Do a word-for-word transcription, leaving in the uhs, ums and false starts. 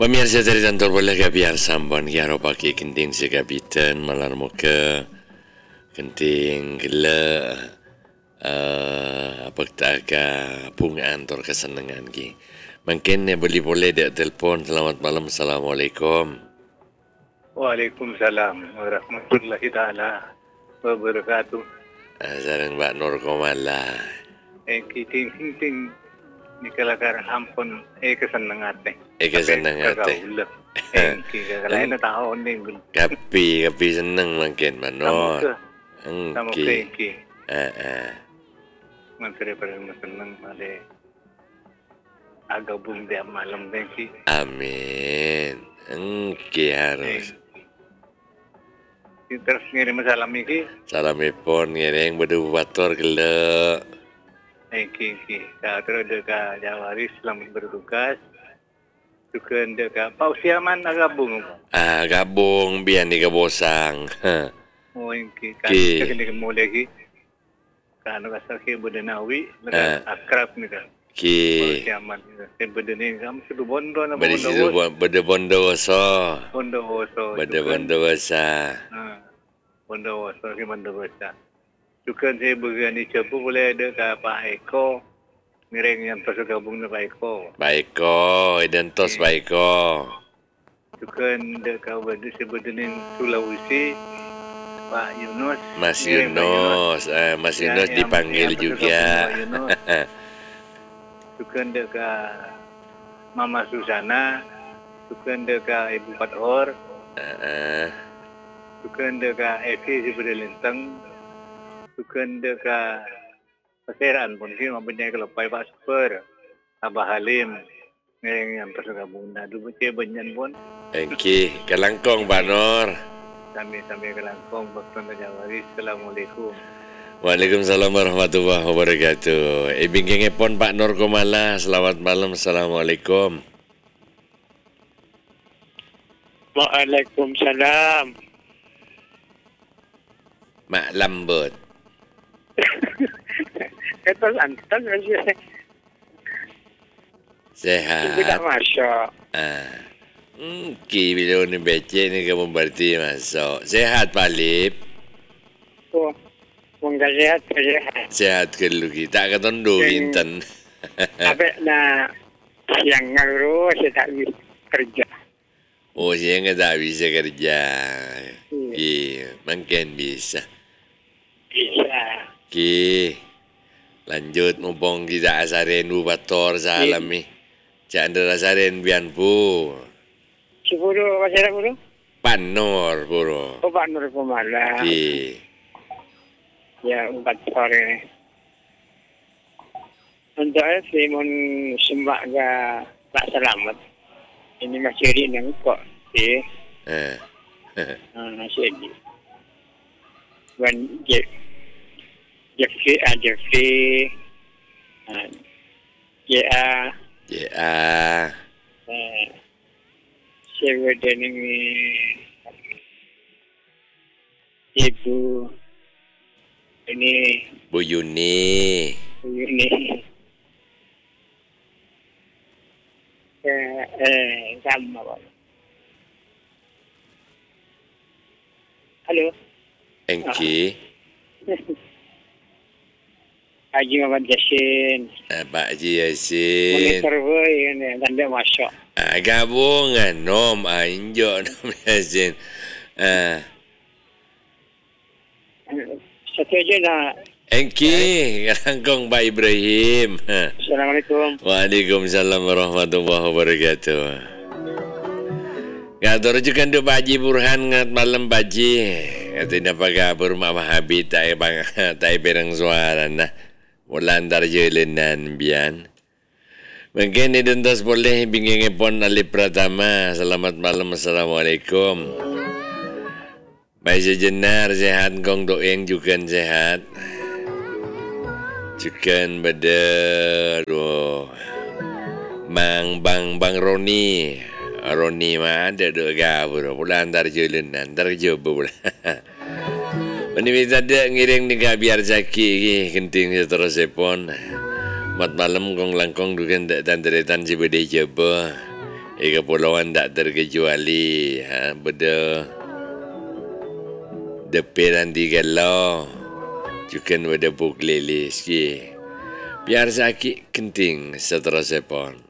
Pemirsa dari kantor bola kabiar sambon kiaro paki kenting sekabitan malar muka kenting gela uh, apa taka pungaan tor kesenangan ki. Mungkin ne boleh boleh dek telefon. Selamat malam. Assalamualaikum. Waalaikumsalam warahmatullahi taala wabarakatuh. Uh, sarang Mbak Nur Komala. Eh kiting ting ting ni kalakar hampon eh kesenangan teh. Eh kesenangan teh. Eh kita lain na tao ni. Kapi kapi seneng mungkin Mbak Nur. Sama ke ki. Ah ah. Menteri paling senang pada agak bung dia malam deh ki. Amin. Engki harus. Terus ngirim salam iki. Salam ipon ngiring berduator gele. Eh ki ki. Terus dekat Jawaris selamat bertugas. Juga dekat Pausiaman gabung. Ah gabung biar ni kebosang. Oh ki kan kini mulai ki. Kan rasa ki berdenawi, akrab ni kan. Ki. Pausiaman. Berdeni kamu sudah bondo na bondo. Berde situ berde bondowoso. Bondowoso. Berde bondowosa. Ha. Bondowoso ki bondowosa. Juga saya berani cepu boleh ada ke Pak Eko. Ngiring yang terus gabung dengan Pak Eko. Pak Eko, identos Pak Eko. Juga ada ke Sebedenin Sulawesi. Pak Yunus. Mas Yunus. Eh, Mas Yunus ya, dipanggil yang, juga. Juga ada ke Mama Susana. Juga ada ke Ibu Pathor. Uh-uh. Juga ada ke Esi Sebedelintang. Juga ada ke Paseran pun sih mempunyai kelepai Pak Super, Abah Halim, yang yang tergabung. Nah, dulu cek banyak pun. Engki, Kelangkong Pak Nur. Sampai-sampai Kelangkong, Bakton Jawaris. Assalamualaikum. Waalaikumsalam warahmatullahi wabarakatuh. Ibing kengepon Pak Nur Komala. Selamat malam. Assalamualaikum. Waalaikumsalam. Mak lambut. Itu lantas saja. Sehat. Tidak masuk. Ah. Hmm, ki bila ni becek ni kamu berarti masuk. Sehat Pak Lip. Oh, mungkin sehat sehat. Sehat ke lu kita tak ketondo inten. Tapi na yang ngaruh saya tak bisa kerja. Oh, saya tak bisa kerja. Iya, mungkin bisa. Bisa. Ki, lanjut mumpung kita asarin bu bator salam ni. Cak asarin bian bu. Sepuluh macam apa tu? Pak Nur buru. Oh, Pak Nur Komala. Ki. Ya, empat sore. Untuk saya mun sembah ke tak selamat. Ini masih di nang kok. Eh. Eh. Ah, masih di. Wan je Jeffrey, ah Jeffrey, ah J A, J A, eh, siapa dia ni Ibu ini Bu Yuni, ini eh eh sama apa? Halo. Engki. Haji Muhammad Yasin. Ah, Pak Haji Yasin. Monitor boy ni tanda masuk. Ah, gabungan nom anjo nom Yasin. Ah. Satu aja nak. Engki, Kelangkong Pak Ibrahim. Assalamualaikum. Waalaikumsalam warahmatullahi wabarakatuh. Gator juga tu Pak Haji Burhan ngat malam Pak Haji. Kata apa kabur mak Habib tak bang tak berang suara nah. Mula antar jelenan bian. Mungkin identas boleh bingung pon Ali Pratama. Selamat malam. Assalamualaikum. Baik sejenar sehat kong doeng juga sehat. Juga beda aduh. Mang bang bang Roni. Roni mah ada dua gabur. Mula antar jelenan antar coba pula. Ini bisa ada ngiring ni biar zaki ki kenting terus sepon. Mat malam kong langkong dukan tak tanteretan si bede coba. Eh, kepulauan tak terkecuali. Ha, beda depiran tiga lo. Juga beda buklili sikit. Biar sakit kenting seterusnya pun.